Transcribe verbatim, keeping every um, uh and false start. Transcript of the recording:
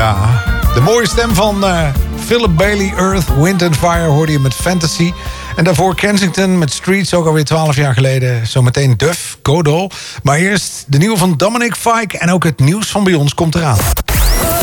Ja, de mooie stem van uh, Philip Bailey, Earth, Wind and Fire hoorde je met Fantasy. En daarvoor Kensington met Streets, ook alweer twaalf jaar geleden. Zometeen Duff, Godol. Maar eerst de nieuwe van Dominic Fike en ook het nieuws van bij ons komt eraan.